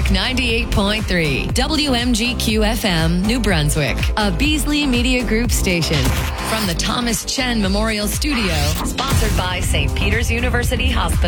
98.3, WMGQ-FM, New Brunswick, a Beasley Media Group station. From the Thomas Chen Memorial Studio, sponsored by St. Peter's University Hospital.